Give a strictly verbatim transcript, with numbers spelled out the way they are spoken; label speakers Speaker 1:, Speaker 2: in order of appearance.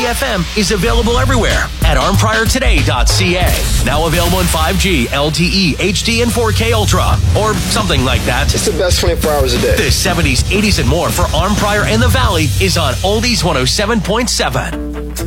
Speaker 1: F M is available everywhere at arm prior today dot c a. Now available in five G, L T E, H D, and four K Ultra, or something like that.
Speaker 2: It's the best twenty-four hours a day.
Speaker 1: The seventies, eighties, and more for Arm Prior and the Valley is on Oldies one oh seven point seven.